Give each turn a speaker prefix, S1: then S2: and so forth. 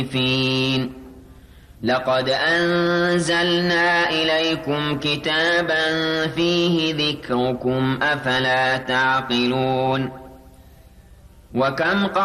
S1: لقد أنزلنا إليكم كتابا فيه ذكركم أفلا تعقلون وكم